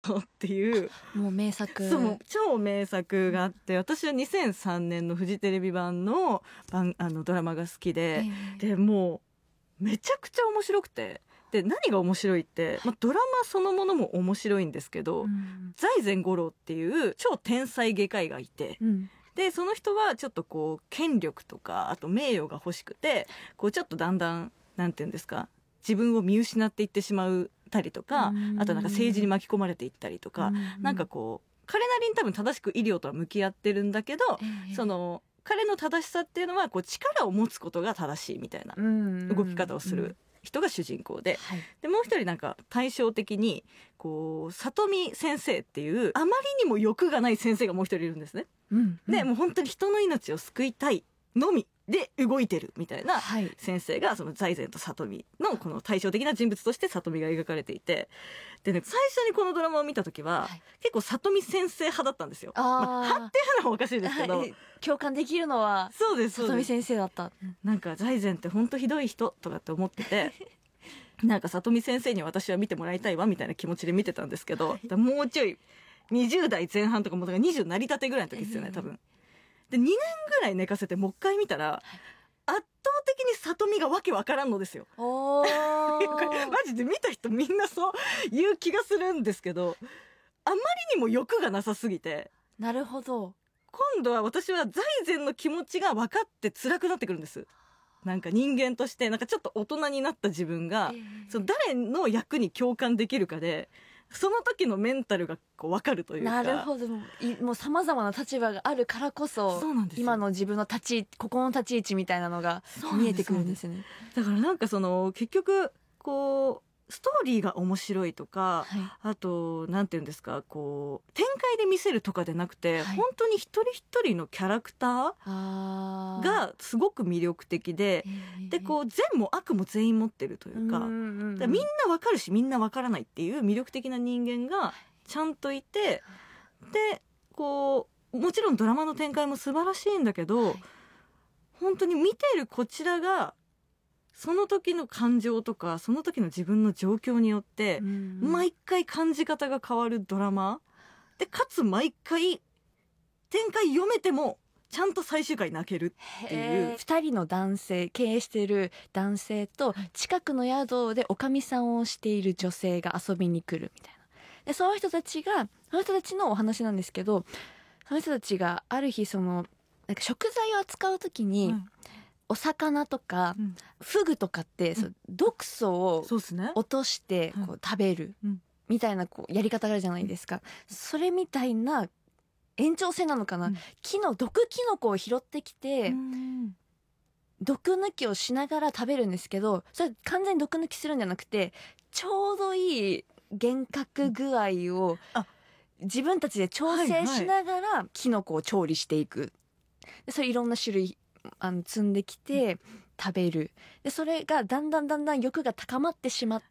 っていうもう名作。 そう、超名作があって、私は2003年のフジテレビ版のドラマが好きで、で、もう、めちゃくちゃ面白くて、で、何が面白いって、ドラマそのものも面白いんですけど、財前五郎っていう超天才外科医がいて、で、その人はちょっとこう、権力とか、あと名誉が欲しくて、こうちょっとだんだん、なんていうんですか、自分を見失っていってしまうたりとか、あとなんか政治に巻き込まれていったりとか、なんかこう、彼なりに多分正しく医療とは向き合ってるんだけど、その、彼の正しさっていうのは、こう力を持つことが正しいみたいな動き方をする人が主人公で、で、もう一人なんか対照的に、こう、里見先生っていう、あまりにも欲がない先生がもう一人いるんですね。で、もう本当に人の命を救いたいのみで動いてるみたいな先生が、その財前と里見のこの対照的な人物として里見が描かれていて、でね、最初にこのドラマを見たときは、結構里見先生派だったんですよ。派っていうのはおかしいですけど。 共感できるのは、そうです、里見先生だった。 なんか財前って本当ひどい人とかって思ってて、なんか里見先生に私は見てもらいたいわみたいな気持ちで見てたんですけど、もうちょい、20代前半とかもだから20成り立てぐらいの時ですよね、多分。で、2年ぐらい寝かせてもう一回見たら、圧倒的に里見がわけわからんのですよ。これマジで見た人みんなそう言う気がするんですけど、あまりにも欲がなさすぎて。 なるほど。 今度は私は財前の気持ちが分かって辛くなってくるんです。なんか人間として、なんかちょっと大人になった自分が、その誰の役に共感できるかで、その時のメンタルがこう分かるというか。 なるほど。もう様々な立場があるからこそ、今の自分のここの立ち位置みたいなのが見えてくるんですね。 だからなんかその、結局、こう、ストーリーが面白いとか、あと、なんていうんですか、こう、展開で見せるとかでなくて、本当に一人一人のキャラクターがすごく魅力的で、で、こう、善も悪も全員持ってるというか、みんなわかるしみんなわからないっていう魅力的な人間がちゃんといて、で、こう、もちろんドラマの展開も素晴らしいんだけど、本当に見てるこちらが、その時の感情とか、その時の自分の状況によって、毎回感じ方が変わるドラマで、かつ毎回、展開読めても、ちゃんと最終回泣けるっていう。 二人の男性、経営している男性と、近くの宿でおかみさんをしている女性が遊びに来るみたいな。で、その人たちのお話なんですけど、その人たちがある日なんか食材を扱うときに、お魚とか、フグとかって、毒素を落としてこう食べるみたいなこうやり方があるじゃないですか。それみたいな延長線なのかな。毒キノコを拾ってきて、毒抜きをしながら食べるんですけど、それ完全に毒抜きするんじゃなくて、ちょうどいい幻覚具合を自分たちで調整しながらキノコを調理していく。でそれいろんな種類積んできて食べる。で、それがだんだん欲が高まってしまって、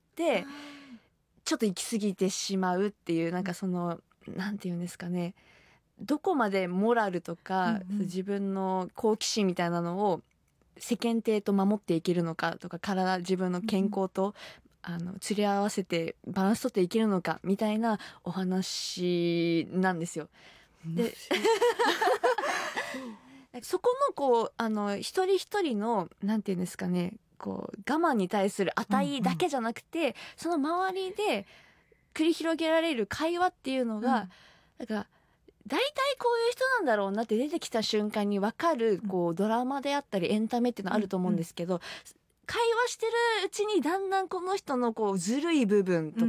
ちょっと行き過ぎてしまうっていう、なんかなんていうんですかね。どこまでモラルとか、自分の好奇心みたいなのを世間体と守っていけるのかとか、自分の健康と、釣り合わせてバランス取っていけるのかみたいなお話なんですよ。で、そこのこう、一人一人の、なんていうんですかね、こう、我慢に対する値だけじゃなくて、その周りで繰り広げられる会話っていうのが、なんか、大体こういう人なんだろうなって出てきた瞬間にわかる、こう、ドラマであったりエンタメっていうのあると思うんですけど、会話してるうちにだんだんこの人のこうずるい部分と